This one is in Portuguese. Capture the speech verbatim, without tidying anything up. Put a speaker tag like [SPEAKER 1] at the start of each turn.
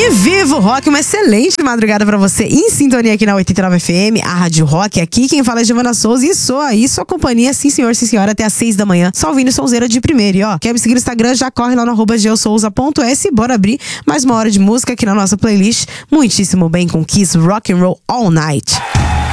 [SPEAKER 1] E Vivo Rock, uma excelente madrugada pra você em sintonia aqui na oitenta e nove F M, a Rádio Rock. Aqui quem fala é Giovana Souza e sou aí sua companhia, sim senhor, sim senhora, até às seis da manhã, só ouvindo sonzeira de primeiro. E ó, quer me seguir no Instagram, já corre lá no arroba geosouza ponto s. Bora abrir mais uma hora de música aqui na nossa playlist. Muitíssimo bem com Kiss Rock and Roll All Night.